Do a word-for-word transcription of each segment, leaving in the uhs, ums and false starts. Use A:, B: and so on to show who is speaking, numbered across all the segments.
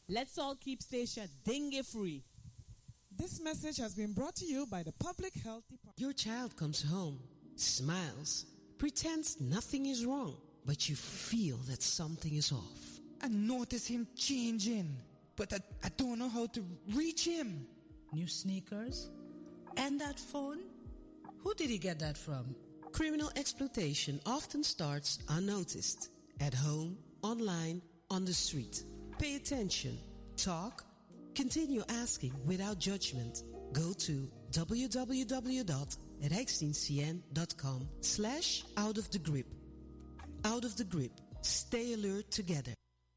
A: Let's all keep station dengue free.
B: This message has been brought to you by the Public Health Department.
C: Your child comes home, smiles, pretends nothing is wrong, but you feel that something is off.
D: I notice him changing, but I, I don't know how to reach him.
E: New sneakers? And that phone? Who did he get that from?
C: Criminal exploitation often starts unnoticed. At home, online, on the street. Pay attention. Talk. Continue asking without judgment. Go to w w w dot rijksdienstcn dot com slash out of the grip. Out of the grip. Stay alert together.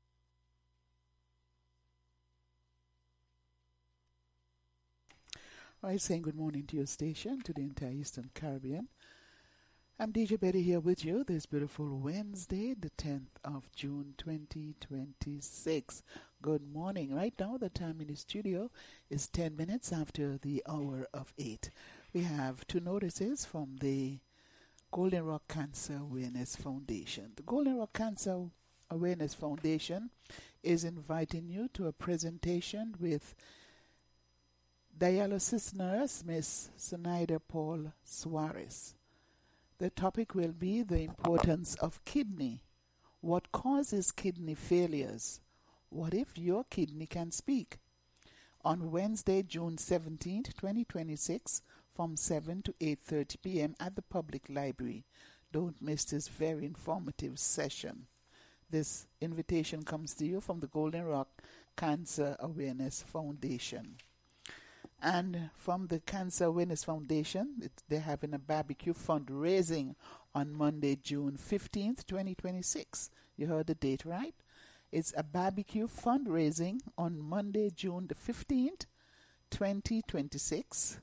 F: All right, saying good morning to your station, to the entire Eastern Caribbean. I'm D J Betty here with you this beautiful Wednesday, the tenth of June, twenty twenty-six. Good morning. Right now, the time in the studio is ten minutes after the hour of eight. We have two notices from the Golden Rock Cancer Awareness Foundation. The Golden Rock Cancer Awareness Foundation is inviting you to a presentation with dialysis nurse Miss Sonaida Paul Suarez. The topic will be the importance of kidney. What causes kidney failures? What if your kidney can speak? On Wednesday, June seventeenth, twenty twenty-six, from seven to eight thirty p.m. at the Public Library. Don't miss this very informative session. This invitation comes to you from the Golden Rock Cancer Awareness Foundation. And from the Cancer Awareness Foundation, it, they're having a barbecue fundraising on Monday, June fifteenth, twenty twenty-six. You heard the date, right? It's a barbecue fundraising on Monday, June the fifteenth, twenty twenty-six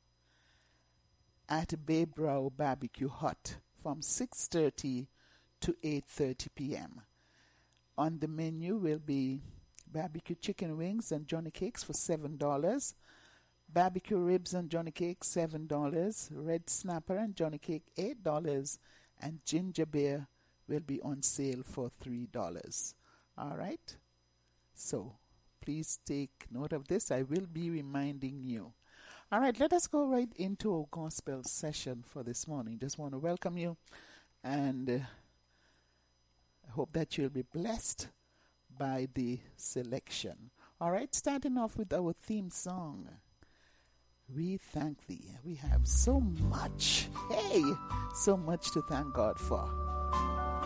F: at Baybrow Barbecue Hut from six thirty to eight thirty p.m. On the menu will be barbecue chicken wings and Johnny cakes for seven dollars. Barbecue ribs and Johnny cake, seven dollars. Red snapper and Johnny cake, eight dollars. And ginger beer will be on sale for three dollars. All right? So, please take note of this. I will be reminding you. All right, let us go right into our gospel session for this morning. Just want to welcome you. And uh, I hope that you'll be blessed by the selection. All right, starting off with our theme song. We thank thee. We have so much, hey, so much to thank God for.